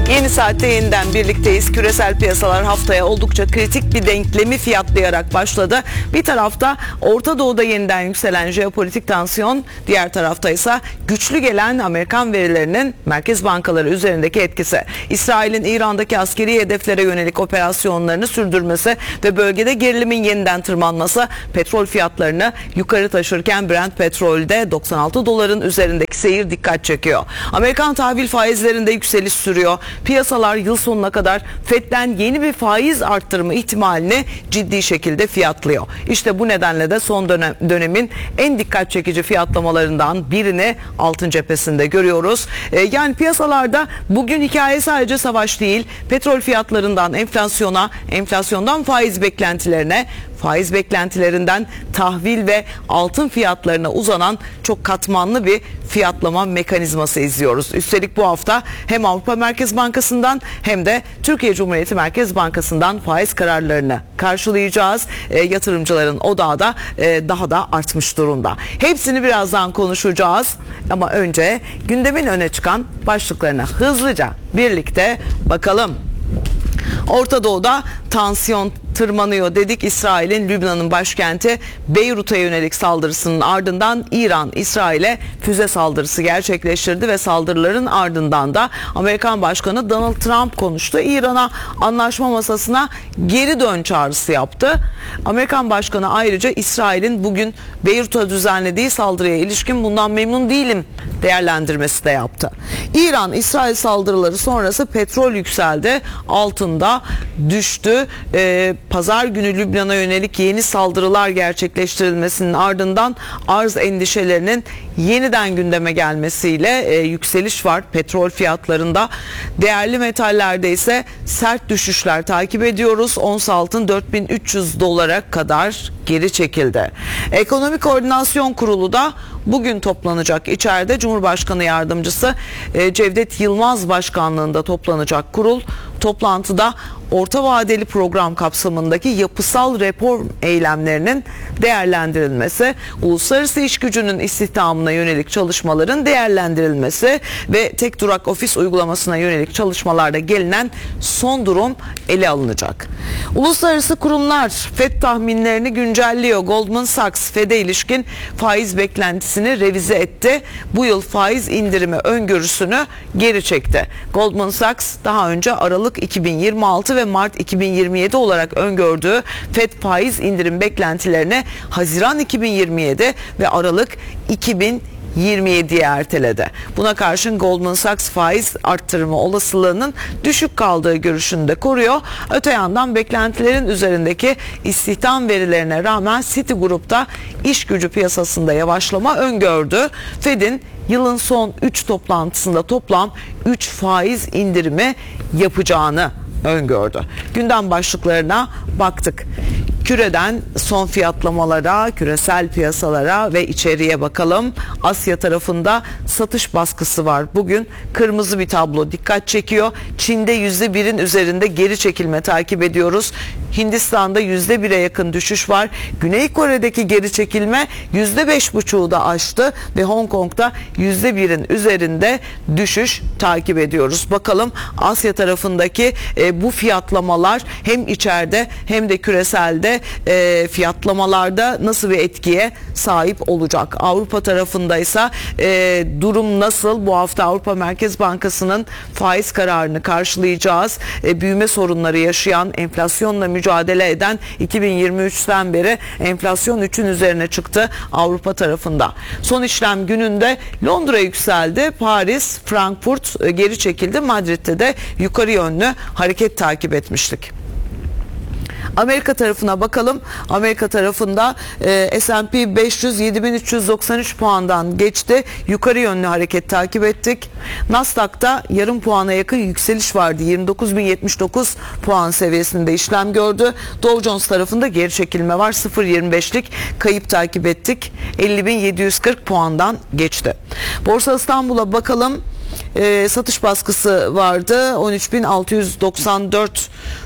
Yeni saatte yeniden birlikteyiz. Küresel piyasalar haftaya oldukça kritik bir denklemi fiyatlayarak başladı. Bir tarafta Orta Doğu'da yeniden yükselen jeopolitik tansiyon, diğer tarafta ise güçlü gelen Amerikan verilerinin merkez bankaları üzerindeki etkisi. İsrail'in İran'daki askeri hedeflere yönelik operasyonlarını sürdürmesi ve bölgede gerilimin yeniden tırmanması petrol fiyatlarını yukarı taşırken Brent petrolde 96 doların üzerindeki seyir dikkat çekiyor. Amerikan tahvil faizlerinde yükseliş sürüyor. Piyasalar yıl sonuna kadar FED'den yeni bir faiz arttırma ihtimalini ciddi şekilde fiyatlıyor. İşte bu nedenle de son dönemin en dikkat çekici fiyatlamalarından birini altın cephesinde görüyoruz. Yani piyasalarda bugün hikaye sadece savaş değil, petrol fiyatlarından enflasyona, enflasyondan faiz beklentilerine, faiz beklentilerinden tahvil ve altın fiyatlarına uzanan çok katmanlı bir fiyatlama mekanizması izliyoruz. Üstelik bu hafta hem Avrupa Merkez Bankası'ndan hem de Türkiye Cumhuriyeti Merkez Bankası'ndan faiz kararlarını karşılayacağız. Yatırımcıların odağı da daha da artmış durumda. Hepsini birazdan konuşacağız ama önce gündemin öne çıkan başlıklarına hızlıca birlikte bakalım. Orta Doğu'da tansiyon tırmanıyor dedik. İsrail'in Lübnan'ın başkenti Beyrut'a yönelik saldırısının ardından İran, İsrail'e füze saldırısı gerçekleştirdi ve saldırıların ardından da Amerikan Başkanı Donald Trump konuştu. İran'a anlaşma masasına geri dön çağrısı yaptı. Amerikan Başkanı ayrıca İsrail'in bugün Beyrut'a düzenlediği saldırıya ilişkin bundan memnun değilim değerlendirmesi de yaptı. İran, İsrail saldırıları sonrası petrol yükseldi, altında düştü. Pazar günü Lübnan'a yönelik yeni saldırılar gerçekleştirilmesinin ardından arz endişelerinin yeniden gündeme gelmesiyle yükseliş var petrol fiyatlarında. Değerli metallerde ise sert düşüşler takip ediyoruz. Ons altın 4300 dolara kadar geri çekildi. Ekonomik Koordinasyon Kurulu da bugün toplanacak. İçeride Cumhurbaşkanı Yardımcısı Cevdet Yılmaz başkanlığında toplanacak kurul. Toplantıda orta vadeli program kapsamındaki yapısal reform eylemlerinin değerlendirilmesi, uluslararası iş gücünün istihdamına yönelik çalışmaların değerlendirilmesi ve tek durak ofis uygulamasına yönelik çalışmalarda gelinen son durum ele alınacak. Uluslararası kurumlar FED tahminlerini güncelliyor. Goldman Sachs FED'e ilişkin faiz beklentisini revize etti. Bu yıl faiz indirimi öngörüsünü geri çekti. Goldman Sachs daha önce Aralık 2026 ve Mart 2027 olarak öngördüğü FED faiz indirim beklentilerini Haziran 2027 ve Aralık 2027'ye erteledi. Buna karşın Goldman Sachs faiz arttırma olasılığının düşük kaldığı görüşünü de koruyor. Öte yandan beklentilerin üzerindeki istihdam verilerine rağmen Citigroup'ta iş gücü piyasasında yavaşlama öngördü. Fed'in yılın son 3 toplantısında toplam 3 faiz indirimi yapacağını öngördü. Gündem başlıklarına baktık. Küreden son fiyatlamalara, küresel piyasalara ve içeriye bakalım. Asya tarafında satış baskısı var. Bugün kırmızı bir tablo dikkat çekiyor. Çin'de %1'in üzerinde geri çekilme takip ediyoruz. Hindistan'da %1'e yakın düşüş var. Güney Kore'deki geri çekilme %5,5'u da aştı ve Hong Kong'da %1'in üzerinde düşüş takip ediyoruz. Bakalım Asya tarafındaki bu fiyatlamalar hem içeride hem de küreselde fiyatlamalarda nasıl bir etkiye sahip olacak? Avrupa tarafında ise durum nasıl? Bu hafta Avrupa Merkez Bankası'nın faiz kararını karşılayacağız. Büyüme sorunları yaşayan, enflasyonla mücadele eden 2023'ten beri enflasyon 3'ün üzerine çıktı Avrupa tarafında. Son işlem gününde Londra yükseldi. Paris, Frankfurt geri çekildi. Madrid'de de yukarı yönlü hareket takip etmiştik. Amerika tarafına bakalım. Amerika tarafında S&P 500 7393 puandan geçti. Yukarı yönlü hareket takip ettik. Nasdaq'ta yarım puana yakın yükseliş vardı. 29.079 puan seviyesinde işlem gördü. Dow Jones tarafında geri çekilme var. 0.25'lik kayıp takip ettik. 50.740 puandan geçti. Borsa İstanbul'a bakalım. Satış baskısı vardı. 13.694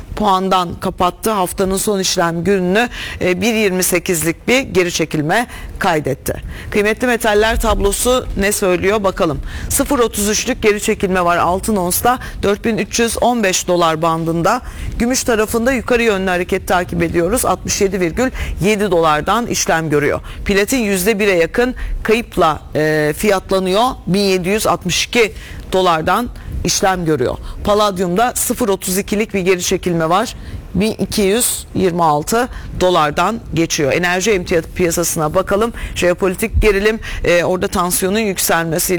puandan kapattı. Haftanın son işlem gününü 1.28'lik bir geri çekilme kaydetti. Kıymetli metaller tablosu ne söylüyor bakalım. 0.33'lük geri çekilme var altın onsta 4315 dolar bandında. Gümüş tarafında yukarı yönlü hareket takip ediyoruz. 67,7 dolardan işlem görüyor. Platin %1'e yakın kayıpla fiyatlanıyor. 1762 dolardan işlem görüyor. Palladium'da 0.32'lik bir geri çekilme var. 1226 dolardan geçiyor. Enerji emtia piyasasına bakalım. Jeopolitik gerilim orada tansiyonun yükselmesi